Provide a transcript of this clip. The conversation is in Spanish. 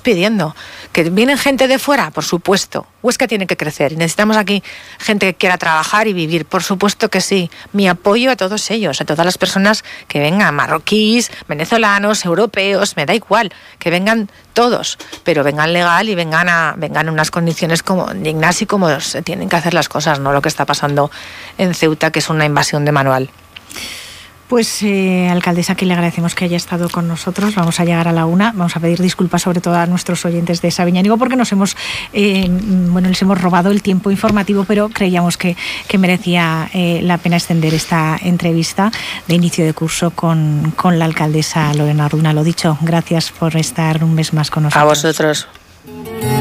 pidiendo. ¿Que vienen gente de fuera? Por supuesto. Huesca tiene que crecer y necesitamos aquí gente que quiera trabajar y vivir. Por supuesto que sí. Mi apoyo a todos ellos, a todas las personas que vengan, marroquíes, venezolanos, europeos, me da igual, que vengan todos, pero vengan legal y vengan en unas condiciones como dignas y como se tienen que hacer las cosas, no lo que está pasando en Ceuta, que es una invasión de manual. Pues, alcaldesa, que le agradecemos que haya estado con nosotros. Vamos a llegar a la 1. Vamos a pedir disculpas sobre todo a nuestros oyentes de Sabiñánigo porque les hemos robado el tiempo informativo, pero creíamos que merecía la pena extender esta entrevista de inicio de curso con la alcaldesa Lorena Arduna. Lo dicho, gracias por estar un mes más con nosotros. A vosotros.